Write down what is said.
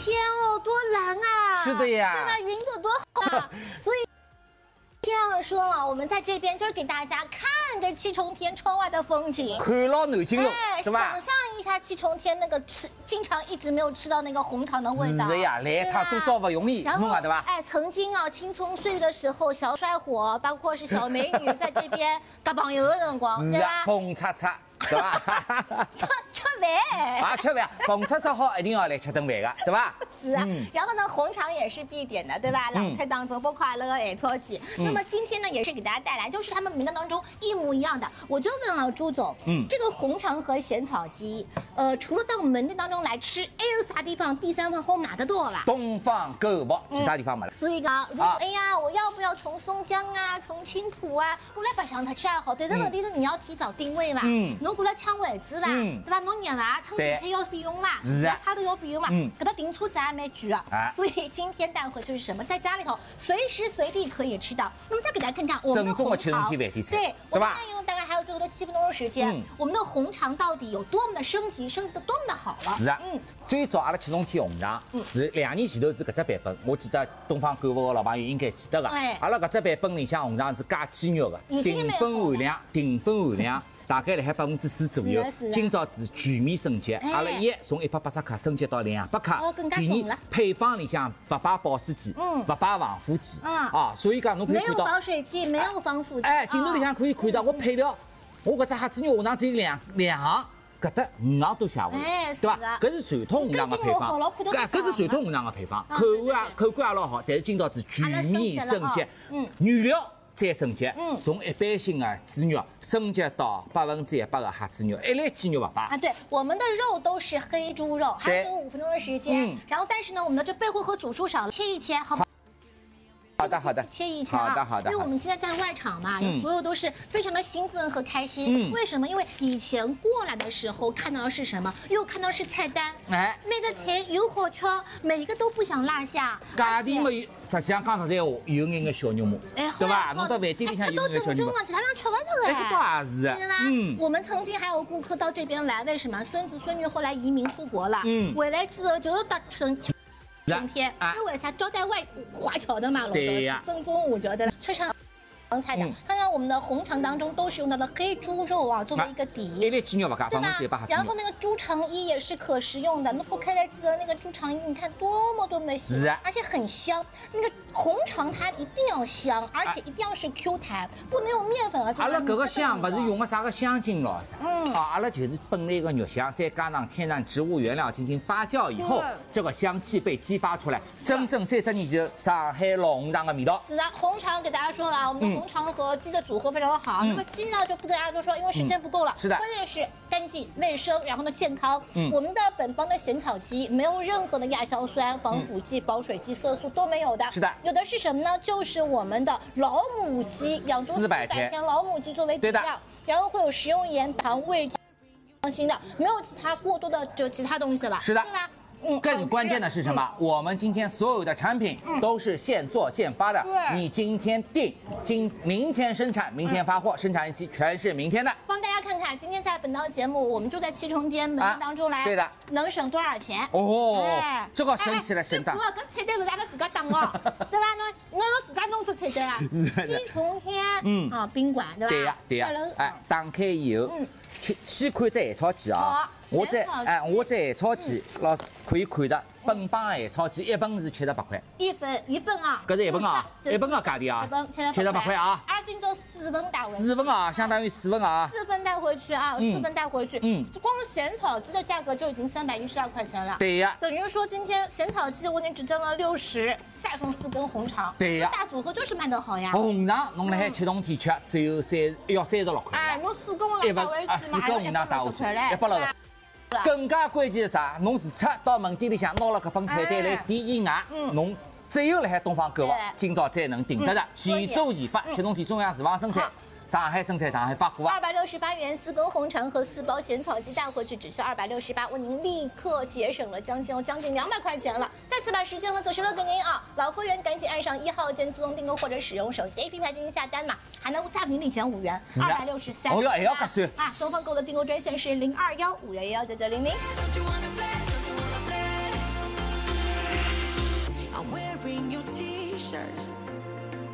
天哦，多蓝啊！ 是的呀， 对吧？云朵多好啊！所以这样说啊，我们在这边就是给大家看着七重天窗外的风景， 看老南京路，对吧？ 想象一下七重天那个经常一直没有吃到那个红糖的味道。 是的呀，来一趟多少不容易，弄啊，对吧？ 曾经啊，青葱岁月的时候，小帅火，包括是小美女在这边搭朋友的辰光，对吧？ 红叉叉，对吧？ 吃饭啊，吃饭，红叉叉好，一定要来吃顿饭的，对吧？ 是啊，然后呢，红肠也是必点的，对吧？老菜当中包括那个海草鸡。那么今天呢，也是给大家带来，就是他们名单当中一模一样的。我就问啊，朱总，这个红肠和咸草鸡，除了到门店当中来吃，还有啥地方第三方好买得到啦？ 东方购物，其他地方没了。 所以讲，我就说，哎呀，我要不要从松江啊，从青浦啊过来白相它吃也好？但是问题是你要提早定位嘛，侬过来抢位置吧，对吧？侬热嘛，乘地铁要费用嘛，差头要费用嘛，搿搭订车子还蛮贵啊。所以今天带回就是什么，在家里头随时随地可以吃到。那么再给大家看看我们的红肠，对吧？大概还有最后的7分钟的时间，我们的红肠到底有多么的升级的多么的好了？ 是啊，最早阿拉七重天红肠是2年前头是搿只版本，我记得东方购物的老朋友应该记得个。阿拉搿只版本里向红肠是加鸡肉的，淀粉含量。大概辣海4%左右，今朝是全面升级，阿拉一从180克升级到200克，第二配方里向不摆保湿剂，不摆防腐剂，所以讲侬可以看到没有保水剂，没有防腐剂， 镜头里向可以看到我配料，我搿只虾子肉红肠只有两行，搿搭5行都写下来，对吧？搿是传统红肠的配方，搿是传统红肠的配方，口感也老好，但是今朝是全面升级，原料。再升级，从一般性的猪肉升级到100%的虾子肉，一粒鸡肉不摆。 对，我们的肉都是黑猪肉，还有5分钟的时间。然后，但是呢，我们的这背后和组数少了，切一切，好不好？ 好的， 切一切啊！好的，因为我们现在在外场嘛，所有都是非常的兴奋和开心。为什么？因为以前过来的时候看到的是什么？又看到是菜单，每个菜又好吃，每一个都不想落下。 价钿没有，实际上讲实在话，有眼小肉末，对吧？弄到饭店里向有眼小肉末， 其他人吃不到的。 这倒也是， 对吧？我们曾经还有顾客到这边来，为什么？孙子孙女后来移民出国了，回来之后就到冬天，因为啥招待外华侨的嘛， 对呀， 正宗五折的车上。菜的，看看我们的红肠当中都是用到了黑猪肉啊，作为一个底， 一粒鸡肉不加， 对吧？然后那个猪肠衣也是可食用的，那剥开来之后，那个猪肠衣你看多么的细，而且很香。那个红肠它一定要香，而且一定要是 Q 弹，不能用面粉啊。 阿拉搿个香不是用个啥个香精咯啥？阿拉就是本来个肉香，再加上天然植物原料进行发酵以后，这个香气被激发出来，真正30年前上海老红肠的味道。 是的，红肠给大家说了，我们的红肠和鸡的组合非常的好。那么鸡呢就不跟大家多说，因为时间不够了。 是的， 关键是干净卫生，然后呢健康。我们的本帮的咸草鸡没有任何的亚硝酸、防腐剂、保水剂、色素都没有的。 是的， 有的是什么呢？就是我们的老母鸡，养猪400天老母鸡作为底料，然后会有食用盐、糖、味。放心的，没有其他过多的其他东西了。 是的， 对吧？ 更关键的是什么？我们今天所有的产品都是现做现发的。你今天订，明天生产，明天发货，生产日期全是明天的。 帮大家看看，今天在本档节目，我们就在七重天门店当中来， 对的， 能省多少钱？ 这个省起来省的。 搿菜单是阿拉自家打哦，对吧？侬自家弄出菜单啊。七重天，宾馆，对吧？ 对呀。打开以后，先看这海草鸡啊。我在海草鸡老可以看的，本帮海草鸡一份是78块， 一份啊， 搿是一份啊，一份啊价钿啊，78块啊， 而今朝4份带回去， 4份啊，相当于4份啊 ，4份带回去啊，4份带回去，光是咸草鸡的价格就已经312块钱了， 对呀， 等于说今天咸草鸡我已经只挣了60，再送4根红肠， 对呀， 大组合就是卖得好呀， 红肠侬辣海七重天吃只有36块， 哎，侬4根红肠带回去 ，4根红肠带回去160。更加关键是啥？侬除出到门店里向拿了搿份菜单来点以外，侬只有辣海东方购物，今朝才能订得着，现做现发，七重天中央厨房生产。上海生产，上海发货啊 ！268元4根红肠和4包咸草鸡带回去，只需268，为您立刻节省了将近200块钱了。再次把时间和走时留给您啊！老会员赶紧按上1号键自动订购或者使用手机 APP 来进行下单嘛，还能再给你减5元，263。 哦哟，还要加税啊！东方购的订购专线是021-511-9900。 wearing your t-shirt.